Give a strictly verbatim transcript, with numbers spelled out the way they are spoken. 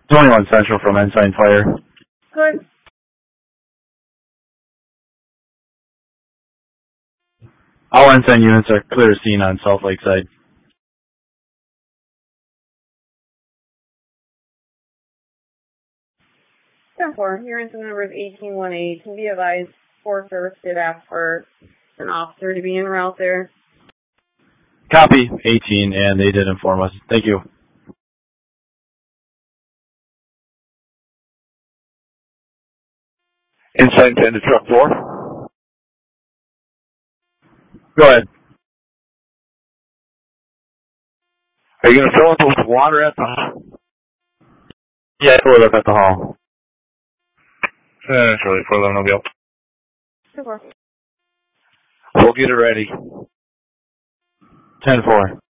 twenty-one Central from Ensign Fire. Good. All Ensign units are clear scene on South Lake side. ten four, your incident number is eighteen one eight. Can be advised, Forest Service did ask for an officer to be en route there. Copy, eighteen, and they did inform us. Thank you. Ensign ten to truck four. Go ahead. Are you going to fill up with water at the... Yeah, pull it up at the hall. That's really for them, I'll ten four. We'll get it ready. ten four.